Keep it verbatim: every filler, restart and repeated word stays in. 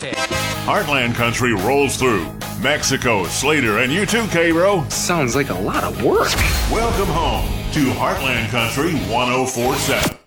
it. Heartland Country rolls through. Mexico, Slater, and you too, K-Bro. Sounds like a lot of work. Welcome home to Heartland Country one oh four point seven.